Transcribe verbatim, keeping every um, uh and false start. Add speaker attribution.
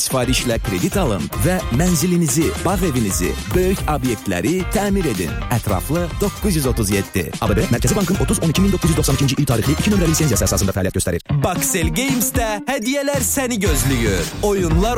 Speaker 1: sifarişlə kredit alın və mənzilinizi, bağ evinizi, böyük obyektləri təmir edin. Ətraflı doqquz yüz otuz yeddi. A B B Mərkəzi Bankın otuz on iki min doqquz yüz doxsan ikinci il tarixli iki nömrəli lisenziyası əsasında fəaliyyət göstərir.
Speaker 2: Baxsel Games-də hədiyyələr səni gözləyir. Oyunlar